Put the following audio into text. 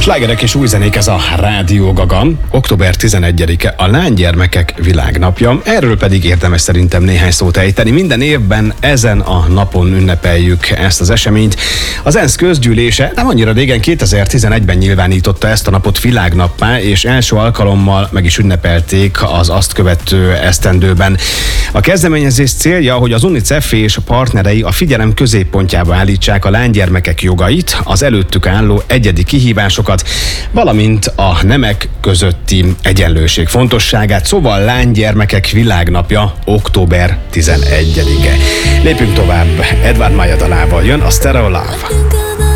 Slágerek és új zenék, ez a Rádió Gaga. Október 11-e a lánygyermekek világnapja, erről pedig érdemes szerintem néhány szót ejteni. Minden évben ezen a napon ünnepeljük ezt az eseményt. Az ENSZ közgyűlése nem annyira régen, 2011-ben nyilvánította ezt a napot világnappá, és első alkalommal meg is ünnepelték az azt követő esztendőben. A kezdeményezés célja, hogy az UNICEF és a partnerei a figyelem középpontjába állítsák a lánygyermekek jogait, az előttük álló egyedi kihívásokat, valamint a nemek közötti egyenlőség fontosságát, szóval lánygyermekek világnapja október 11-e. Lépjünk tovább, Edward Maya dalával jön a Stereo Love.